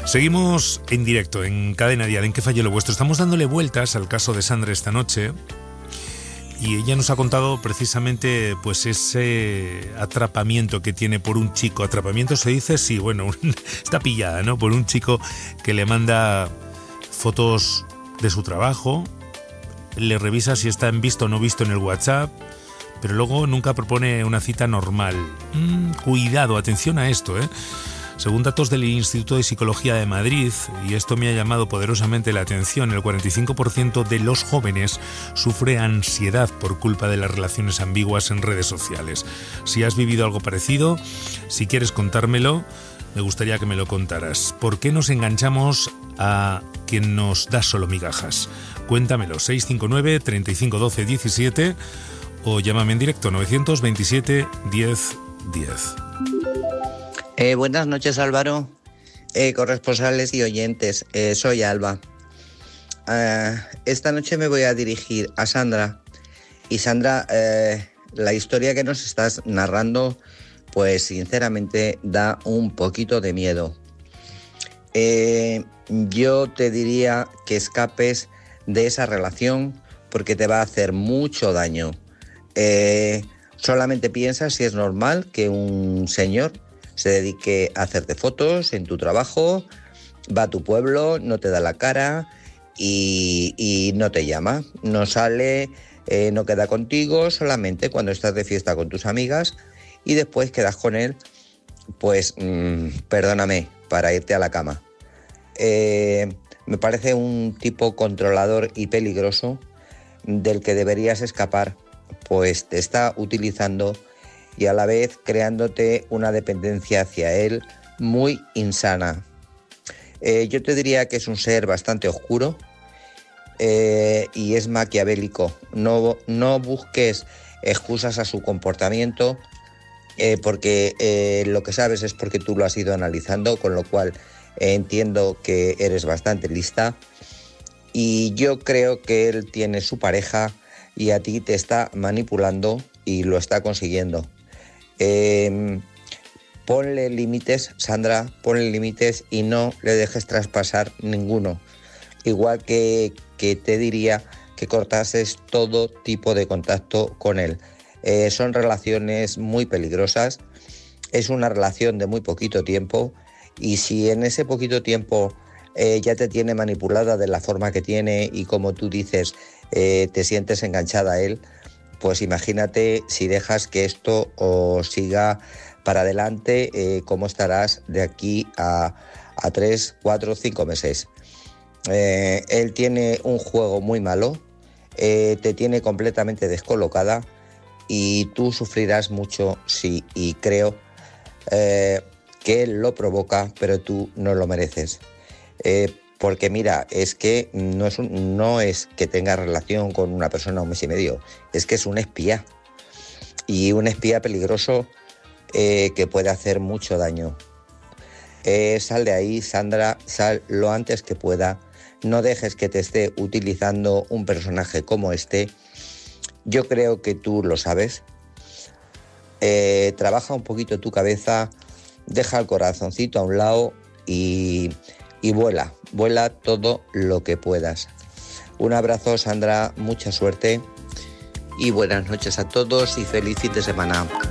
Seguimos en directo en Cadena Dial, en ¿Qué falló lo vuestro? Estamos dándole vueltas al caso de Sandra esta noche y ella nos ha contado precisamente pues ese atrapamiento que tiene por un chico. Atrapamiento se dice, sí, bueno, está pillada, ¿no? Por un chico que le manda fotos de su trabajo, le revisa si está en visto o no visto en el WhatsApp, pero luego nunca propone una cita normal. Cuidado, atención a esto, ¿eh? Según datos del Instituto de Psicología de Madrid, y esto me ha llamado poderosamente la atención, el 45% de los jóvenes sufre ansiedad por culpa de las relaciones ambiguas en redes sociales. Si has vivido algo parecido, si quieres contármelo, me gustaría que me lo contaras. ¿Por qué nos enganchamos a quien nos da solo migajas? Cuéntamelo, 659 35 12 17 o llámame en directo 927 10 10. Buenas noches, Álvaro, corresponsales y oyentes. Soy Alba. Esta noche me voy a dirigir a Sandra. Y Sandra, la historia que nos estás narrando, pues sinceramente da un poquito de miedo. Yo te diría que escapes de esa relación porque te va a hacer mucho daño. Solamente piensa si es normal que un señor se dedique a hacerte fotos en tu trabajo, va a tu pueblo, no te da la cara y no te llama, no sale, no queda contigo, solamente cuando estás de fiesta con tus amigas y después quedas con él, pues perdóname, para irte a la cama. Me parece un tipo controlador y peligroso del que deberías escapar, pues te está utilizando y a la vez creándote una dependencia hacia él muy insana. Yo te diría que es un ser bastante oscuro y es maquiavélico. No busques excusas a su comportamiento porque lo que sabes es porque tú lo has ido analizando, con lo cual entiendo que eres bastante lista y yo creo que él tiene su pareja y a ti te está manipulando y lo está consiguiendo. Ponle límites, Sandra, ponle límites y no le dejes traspasar ninguno. Igual que te diría que cortases todo tipo de contacto con él. Son relaciones muy peligrosas, es una relación de muy poquito tiempo y si en ese poquito tiempo ya te tiene manipulada de la forma que tiene y como tú dices, te sientes enganchada a él, pues imagínate si dejas que esto siga para adelante, cómo estarás de aquí a 3, 4, 5 meses. Él tiene un juego muy malo, te tiene completamente descolocada y tú sufrirás mucho, sí, y creo que él lo provoca, pero tú no lo mereces. Porque mira, es que no es que tenga relación con una persona un mes y medio, es que es un espía. Y un espía peligroso que puede hacer mucho daño. Sal de ahí, Sandra, sal lo antes que pueda. No dejes que te esté utilizando un personaje como este. Yo creo que tú lo sabes. Trabaja un poquito tu cabeza, deja el corazoncito a un lado y vuela todo lo que puedas. Un abrazo, Sandra, mucha suerte y buenas noches a todos y feliz fin de semana.